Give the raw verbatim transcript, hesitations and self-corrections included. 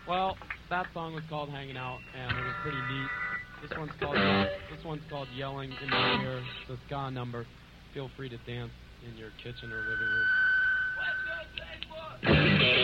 Well, that song was called "Hanging Out," and it was pretty neat. This one's called this one's called "Yelling in the Air." It's a ska number. Feel free to dance in your kitchen or living room.